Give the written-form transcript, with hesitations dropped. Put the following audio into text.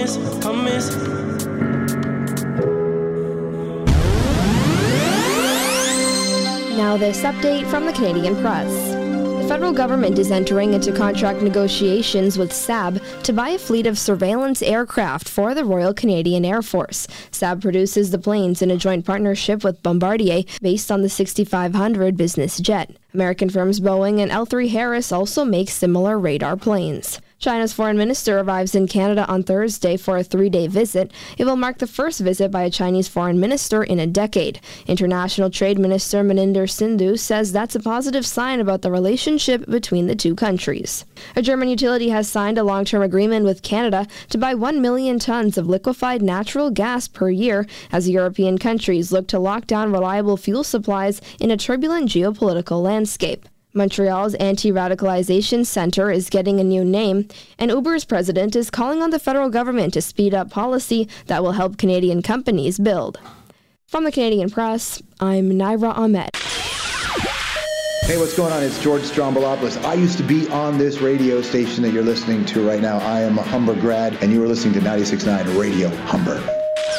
promise, promise. Now this update from the Canadian Press. The federal government is entering into contract negotiations with Saab to buy a fleet of surveillance aircraft for the Royal Canadian Air Force. Saab produces the planes in a joint partnership with Bombardier based on the 6500 business jet. American firms Boeing and L3Harris also make similar radar planes. China's foreign minister arrives in Canada on Thursday for a 3-day visit. It will mark the first visit by a Chinese foreign minister in a decade. International Trade Minister Maninder Sindhu says that's a positive sign about the relationship between the two countries. A German utility has signed a long-term agreement with Canada to buy 1 million tons of liquefied natural gas per year as European countries look to lock down reliable fuel supplies in a turbulent geopolitical landscape. Montreal's Anti-Radicalization Centre is getting a new name, and Uber's president is calling on the federal government to speed up policy that will help Canadian companies build. From the Canadian Press, I'm Naira Ahmed. Hey, what's going on? It's George Strombolopoulos. I used to be on this radio station that you're listening to right now. I am a Humber grad, and you are listening to 96.9 Radio Humber.